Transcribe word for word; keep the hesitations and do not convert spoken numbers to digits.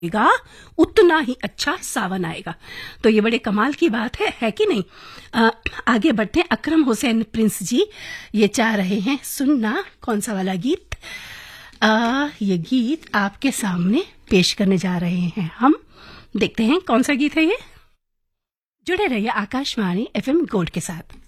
गा उतना ही अच्छा सावन आएगा। तो ये बड़े कमाल की बात है है कि नहीं। आ, आगे बढ़ते हैं। अकरम हुसैन प्रिंस जी ये चाह रहे हैं सुनना कौन सा वाला गीत। आ, ये गीत आपके सामने पेश करने जा रहे हैं हम। देखते हैं कौन सा गीत है ये। जुड़े रहिए आकाशवाणी एफएम गोल्ड के साथ।